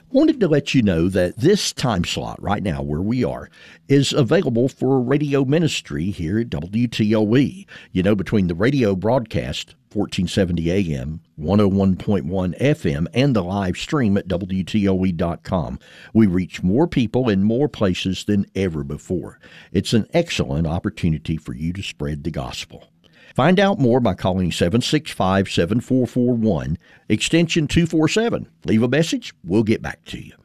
Wanted to let you know that this time slot right now where we are is available for radio ministry here at WTOE. You know, between the radio broadcast, 1470 AM, 101.1 FM, and the live stream at WTOE.com, we reach more people in more places than ever before. It's an excellent opportunity for you to spread the gospel. Find out more by calling 765-7441, extension 247. Leave a message, we'll get back to you.